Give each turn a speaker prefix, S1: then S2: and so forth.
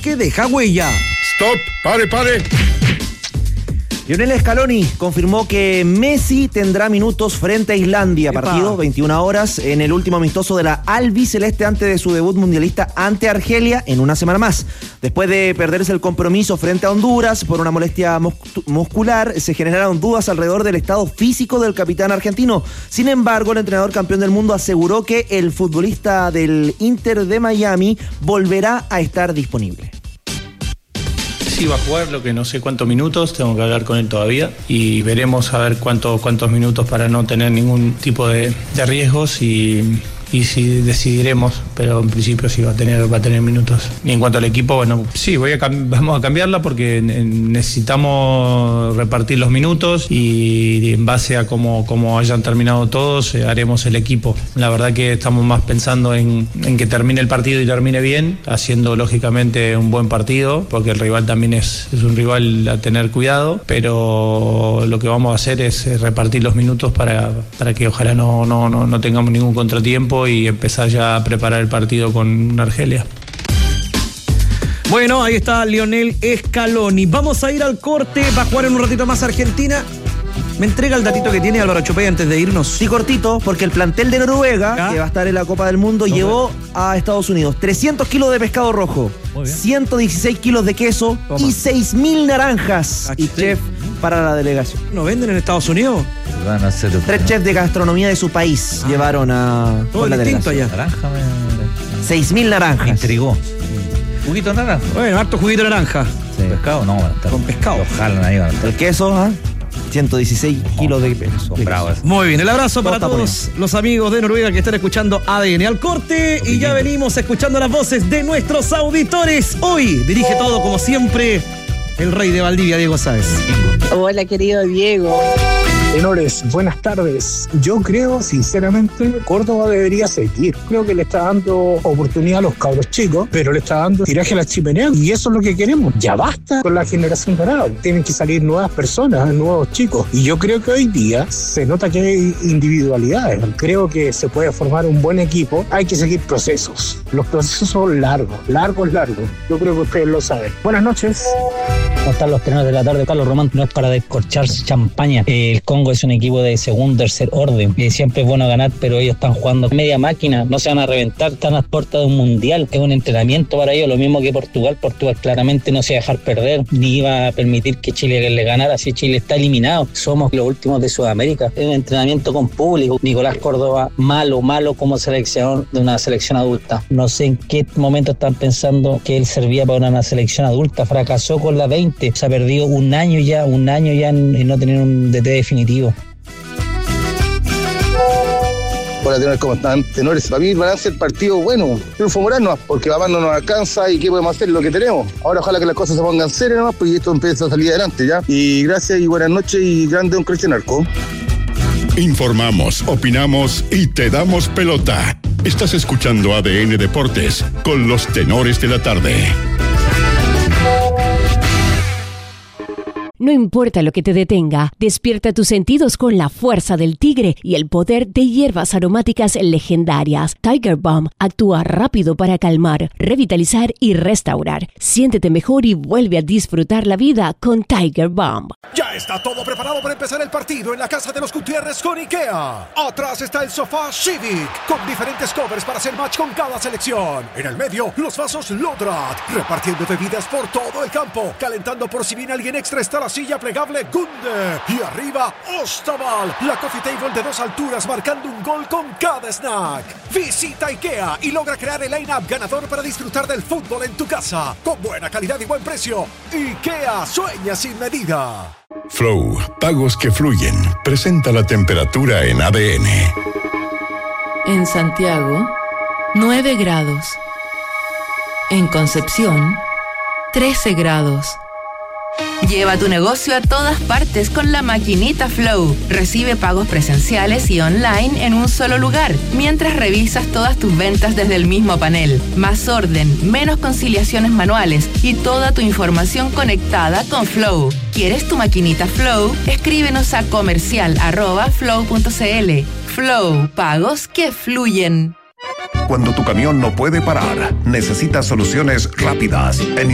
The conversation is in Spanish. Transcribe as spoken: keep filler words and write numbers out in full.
S1: que deja huella.
S2: Stop, pare, pare.
S3: Lionel Scaloni confirmó que Messi tendrá minutos frente a Islandia,
S1: Epa.
S3: partido veintiuna horas en el último amistoso de la albiceleste antes de su debut mundialista ante Argelia en una semana más. Después de perderse el compromiso frente a Honduras por una molestia mus- muscular, se generaron dudas alrededor del estado físico del capitán argentino. Sin embargo, el entrenador campeón del mundo aseguró que el futbolista del Inter de Miami volverá a estar disponible.
S4: Sí, va a jugar, lo que no sé cuántos minutos, tengo que hablar con él todavía y veremos a ver cuánto, cuántos minutos para no tener ningún tipo de, de riesgos y, y si decidiremos, pero en principio sí va a tener, va a tener minutos. Y en cuanto al equipo, bueno, sí, voy a cam- vamos a cambiarla porque necesitamos repartir los minutos y en base a cómo, cómo hayan terminado todos, eh, haremos el equipo. La verdad que estamos más pensando en, en que termine el partido y termine bien, haciendo lógicamente un buen partido, porque el rival también es, es un rival a tener cuidado, pero lo que vamos a hacer es eh, repartir los minutos para, para que ojalá no, no, no, no tengamos ningún contratiempo y empezar ya a preparar el partido con Argelia.
S1: Bueno, ahí está Lionel Scaloni. Vamos a ir al corte, va a jugar en un ratito más Argentina. ¿Me entrega el datito que tiene Álvaro Chopey antes de irnos?
S3: Sí, cortito, porque el plantel de Noruega,
S1: ¿Ya?
S3: que va a estar en la Copa del Mundo,
S1: No,
S3: llevó a Estados Unidos trescientos kilos de pescado rojo,
S1: Muy bien.
S3: ciento dieciséis kilos de queso
S1: Toma.
S3: y seis mil naranjas.
S1: Ah,
S3: Y
S1: sí.
S3: chef para la delegación.
S1: ¿No venden en Estados Unidos?
S5: Van a hacer
S3: Tres chefs de gastronomía de su país
S1: Ah.
S3: llevaron a
S1: Todo
S3: con la
S1: distinto
S3: delegación.
S1: allá.
S5: naranja, me,
S3: seis mil
S5: me
S3: naranjas.
S5: intrigó. ¿Juguito de naranja?
S1: Bueno, harto juguito de naranja.
S5: Sí. ¿Pescado? No, van a estar.
S1: Con pescado.
S5: Lo jalan ahí, van a estar.
S3: El queso, ¿ah? ciento dieciséis kilos de queso.
S5: Bravo eso.
S1: Muy bien, el abrazo
S3: Todo
S1: para
S3: está
S1: todos los amigos de Noruega que están escuchando A D N. Al corte y ya venimos escuchando las voces de nuestros auditores. Hoy dirige todo, como siempre, el rey de Valdivia, Diego Sáez.
S6: Hola, querido Diego.
S7: Tenores, buenas tardes. Yo creo, sinceramente, Córdoba debería seguir. Creo que le está dando oportunidad a los cabros chicos, pero le está dando tiraje a la chimenea y eso es lo que queremos. Ya basta con la generación dorada. Tienen que salir nuevas personas, nuevos chicos. Y yo creo que hoy día se nota que hay individualidades. Creo que se puede formar un buen equipo. Hay que seguir procesos. Los procesos son largos, largos, largos. Yo creo que ustedes lo saben. Buenas noches.
S8: ¿Cómo están los tenores de la tarde? Carlos Román, no es para descorchar champaña. Eh, el Congo es un equipo de segundo, tercer orden. Eh, siempre es bueno ganar, pero ellos están jugando media máquina, no se van a reventar, están a las puertas de un mundial. Es un entrenamiento para ellos, lo mismo que Portugal. Portugal claramente no se va a dejar perder, ni iba a permitir que Chile le ganara, así Chile está eliminado. Somos los últimos de Sudamérica. Es un entrenamiento con público. Nicolás Córdoba, malo, malo como seleccionador de una selección adulta. No sé en qué momento están pensando que él servía para una selección adulta. Fracasó con la veinte. Se ha perdido un año ya, un año ya en, en no tener un D T definitivo.
S9: Hola, tenores, ¿cómo están? Tenores, para mí van a ser partido bueno, triunfo moral nomás, porque papá no nos alcanza y qué podemos hacer, lo que tenemos. Ahora ojalá que las cosas se pongan serias nomás, pues y esto empieza a salir adelante, ¿ya? Y gracias y buenas noches y grande don Cristian Arco.
S2: Informamos, opinamos y te damos pelota. Estás escuchando A D N Deportes con los tenores de la tarde.
S10: No importa lo que te detenga, despierta tus sentidos con la fuerza del tigre y el poder de hierbas aromáticas legendarias. Tiger Balm actúa rápido para calmar, revitalizar y restaurar. Siéntete mejor y vuelve a disfrutar la vida con Tiger Balm.
S11: Ya está todo preparado para empezar el partido en la casa de los Gutiérrez con IKEA. Atrás está el sofá Civic con diferentes covers para hacer match con cada selección. En el medio, los vasos Lodrat, repartiendo bebidas por todo el campo, calentando por si viene alguien extra está la silla plegable Gunde. Y arriba, Ostaval, la coffee table de dos alturas marcando un gol con cada snack. Visita IKEA y logra crear el line-up ganador para disfrutar del fútbol en tu casa. Con buena calidad y buen precio. IKEA, sueña sin medida.
S2: Flow, pagos que fluyen. Presenta la temperatura en A D N.
S12: En Santiago, nueve grados. En Concepción, trece grados.
S13: Lleva tu negocio a todas partes con la maquinita Flow. Recibe pagos presenciales y online en un solo lugar, mientras revisas todas tus ventas desde el mismo panel. Más orden, menos conciliaciones manuales y toda tu información conectada con Flow. ¿Quieres tu maquinita Flow? Escríbenos a comercial arroba flow punto cl. Flow, pagos que fluyen.
S14: Cuando tu camión no puede parar, necesitas soluciones rápidas. En